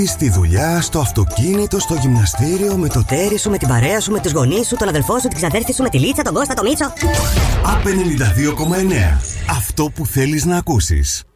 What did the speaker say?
Στη δουλειά, στο αυτοκίνητο, στο γυμναστήριο, με το τέρι σου, με την παρέα σου, με τους γονείς σου, τον αδελφό σου, την ξαδέρφη σου, με τη Λίτσα, τον Κώστα, τον Μίτσο. ΑΠ 92,9. Αυτό που θέλεις να ακούσεις.